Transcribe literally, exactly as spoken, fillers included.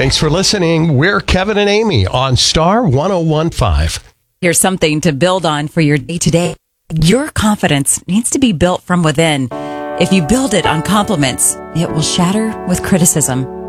Thanks for listening. We're Kevin and Amy on Star one oh one point five. Here's something to build on for your day today. Your confidence needs to be built from within. If you build it on compliments, it will shatter with criticism.